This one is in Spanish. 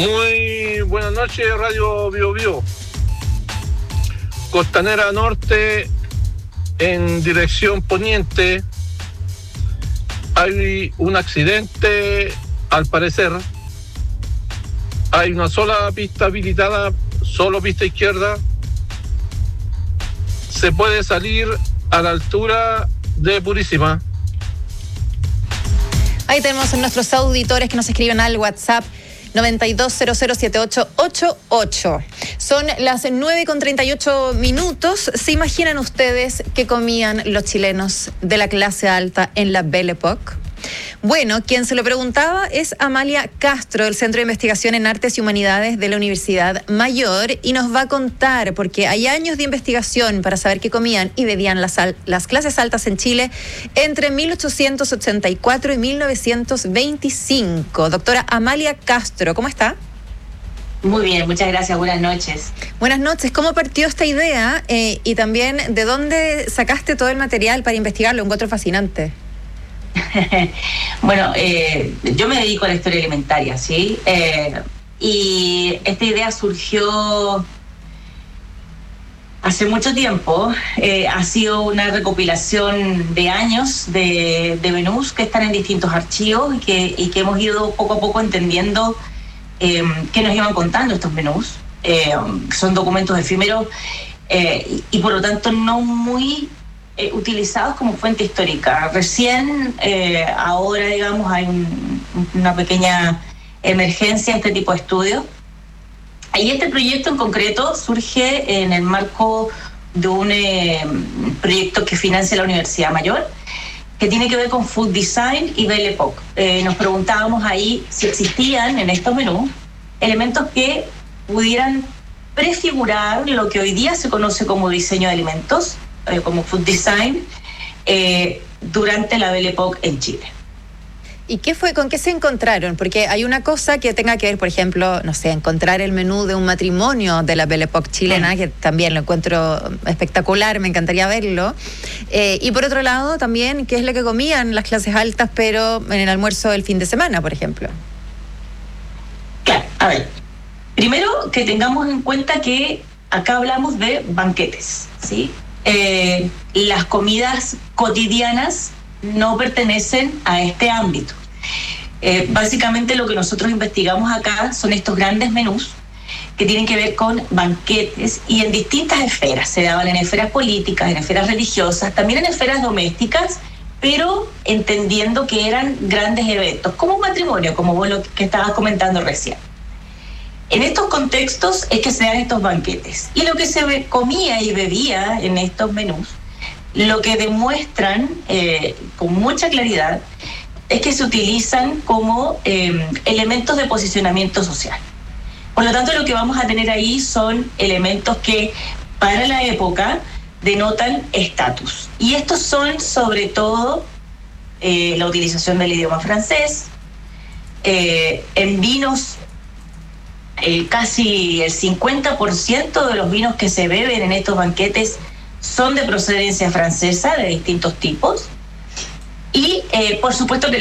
Muy buenas noches, Radio Bio Bio. Costanera Norte, en dirección poniente, hay un accidente, al parecer. Hay una sola pista habilitada, solo pista izquierda. Se puede salir a la altura de Purísima. Ahí tenemos a nuestros auditores que nos escriben al WhatsApp 92007888. Son las 9:38. ¿Se imaginan ustedes qué comían los chilenos de la clase alta en la Belle Époque? Bueno, quien se lo preguntaba es Amalia Castro, del Centro de Investigación en Artes y Humanidades de la Universidad Mayor, y nos va a contar, porque hay años de investigación para saber qué comían y bebían las clases altas en Chile entre 1884 y 1925. Doctora Amalia Castro, ¿cómo está? Muy bien, muchas gracias, buenas noches. Buenas noches, ¿cómo partió esta idea? Y también, ¿de dónde sacaste todo el material para investigarlo? Un encuentro fascinante. Bueno, yo me dedico a la historia alimentaria, ¿sí? Y esta idea surgió hace mucho tiempo. Ha sido una recopilación de años de menús que están en distintos archivos y que hemos ido poco a poco entendiendo qué nos iban contando estos menús. Son documentos efímeros y por lo tanto no muy utilizados como fuente histórica. Recién, ahora, digamos, hay una pequeña emergencia en este tipo de estudios. Y este proyecto en concreto surge en el marco de un proyecto que financia la Universidad Mayor, que tiene que ver con Food Design y Belle Époque. Nos preguntábamos ahí si existían en estos menús elementos que pudieran prefigurar lo que hoy día se conoce como diseño de alimentos, como food design, durante la Belle Époque en Chile. ¿Y con qué se encontraron? Porque hay una cosa que tenga que ver, por ejemplo, no sé, encontrar el menú de un matrimonio de la Belle Époque chilena, que también lo encuentro espectacular, me encantaría verlo. Y por otro lado, también, ¿qué es lo que comían las clases altas, pero en el almuerzo del fin de semana, por ejemplo? Claro, a ver. Primero, que tengamos en cuenta que acá hablamos de banquetes, ¿sí? Las comidas cotidianas no pertenecen a este ámbito. Básicamente lo que nosotros investigamos acá son estos grandes menús que tienen que ver con banquetes y en distintas esferas. Se daban en esferas políticas, en esferas religiosas, también en esferas domésticas, pero entendiendo que eran grandes eventos, como un matrimonio, como vos lo que estabas comentando recién. En estos contextos es que se dan estos banquetes. Y lo que se comía y bebía en estos menús, lo que demuestran con mucha claridad es que se utilizan como elementos de posicionamiento social. Por lo tanto, lo que vamos a tener ahí son elementos que para la época denotan estatus. Y estos son sobre todo la utilización del idioma francés, en vinos. Casi el 50% de los vinos que se beben en estos banquetes son de procedencia francesa, de distintos tipos. Y, por supuesto, que